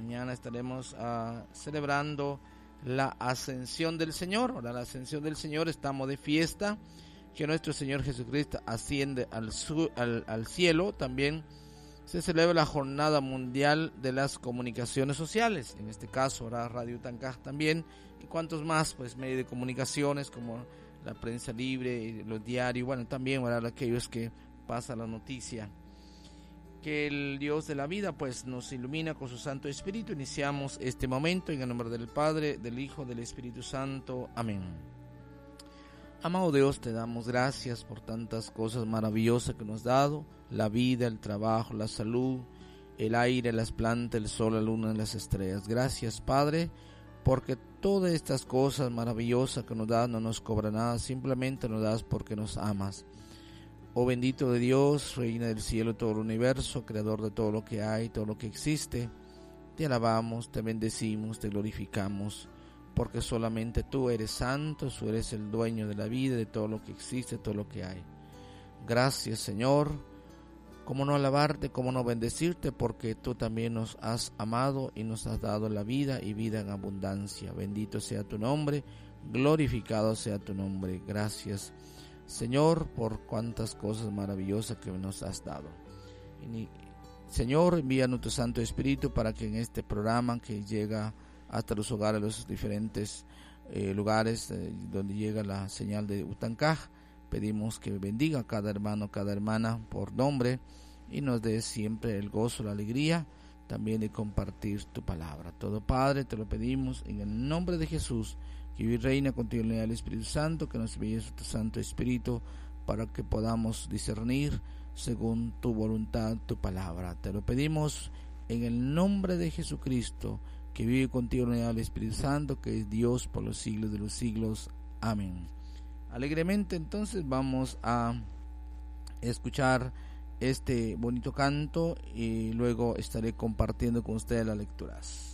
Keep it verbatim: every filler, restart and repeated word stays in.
Mañana estaremos uh, celebrando la ascensión del Señor. Ahora la ascensión del Señor, estamos de fiesta, que nuestro Señor Jesucristo asciende al, su, al, al cielo. También se celebra la Jornada Mundial de las Comunicaciones Sociales, en este caso ahora Radio Utancaj también, y cuantos más pues medios de comunicaciones como la prensa libre, los diarios, bueno, también para aquellos que pasan la noticia. Que el Dios de la vida pues nos ilumina con su Santo Espíritu. Iniciamos este momento en el nombre del Padre, del Hijo, del Espíritu Santo. Amén. Amado Dios, te damos gracias por tantas cosas maravillosas que nos has dado: la vida, el trabajo, la salud, el aire, las plantas, el sol, la luna y las estrellas. Gracias, Padre, porque todas estas cosas maravillosas que nos das no nos cobran nada, simplemente nos das porque nos amas. Oh bendito de Dios, Reina del cielo y todo el universo, Creador de todo lo que hay, todo lo que existe, te alabamos, te bendecimos, te glorificamos, porque solamente tú eres santo, tú eres el dueño de la vida, de todo lo que existe, todo lo que hay. Gracias, Señor. Cómo no alabarte, cómo no bendecirte, porque tú también nos has amado y nos has dado la vida y vida en abundancia. Bendito sea tu nombre, glorificado sea tu nombre. Gracias, Señor, por cuantas cosas maravillosas que nos has dado. Y, Señor, envíanos tu Santo Espíritu para que en este programa que llega hasta los hogares, los diferentes eh, lugares eh, donde llega la señal de Utancaj, pedimos que bendiga a cada hermano, cada hermana por nombre, y nos dé siempre el gozo, la alegría también de compartir tu palabra. Todo, Padre, te lo pedimos en el nombre de Jesús, que vive y reina contigo en el Espíritu Santo, que nos envíe tu Santo Espíritu para que podamos discernir según tu voluntad tu palabra. Te lo pedimos en el nombre de Jesucristo, que vive contigo en el Espíritu Santo, que es Dios por los siglos de los siglos. Amén. Alegremente entonces vamos a escuchar este bonito canto y luego estaré compartiendo con ustedes las lecturas.